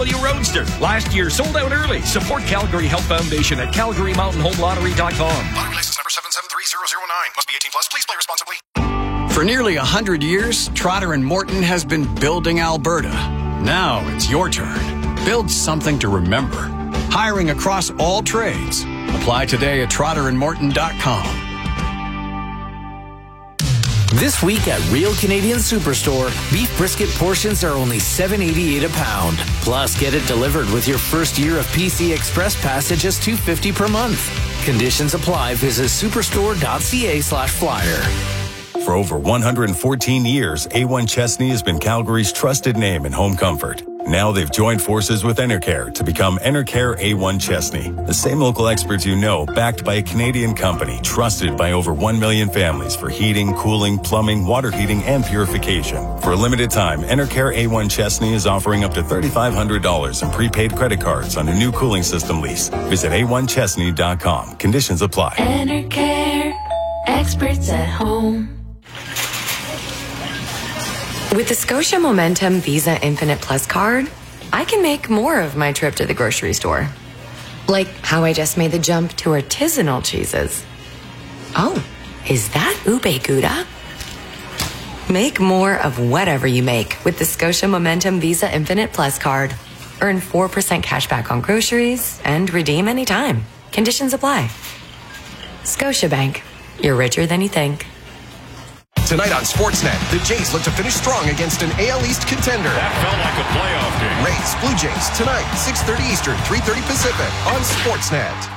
BMW Roadster. Last year sold out early. Support Calgary Health Foundation at CalgaryMountainHomeLottery.com. Lottery license number 773009. Must be 18 plus. Please play responsibly. For nearly 100 years, Trotter & Morton has been building Alberta. Now it's your turn. Build something to remember. Hiring across all trades. Apply today at TrotterandMorton.com. This week at Real Canadian Superstore, beef brisket portions are only $7.88 a pound. Plus, get it delivered with your first year of PC Express Pass at just $2.50 per month. Conditions apply. Visit superstore.ca/flyer. For over 114 years, A1 Chesney has been Calgary's trusted name in home comfort. Now they've joined forces with Enercare to become Enercare A1 Chesney. The same local experts you know, backed by a Canadian company, trusted by over 1 million families for heating, cooling, plumbing, water heating, and purification. For a limited time, Enercare A1 Chesney is offering up to $3,500 in prepaid credit cards on a new cooling system lease. Visit A1Chesney.com. Conditions apply. Enercare, experts at home. With the Scotia Momentum Visa Infinite Plus card, I can make more of my trip to the grocery store. Like how I just made the jump to artisanal cheeses. Oh, is that ube gouda? Make more of whatever you make with the Scotia Momentum Visa Infinite Plus card. Earn 4% cash back on groceries and redeem anytime. Conditions apply. Scotiabank. You're richer than you think. Tonight on Sportsnet, the Jays look to finish strong against an AL East contender. That felt like a playoff game. Rays, Blue Jays, tonight, 6:30 Eastern, 3:30 Pacific on Sportsnet.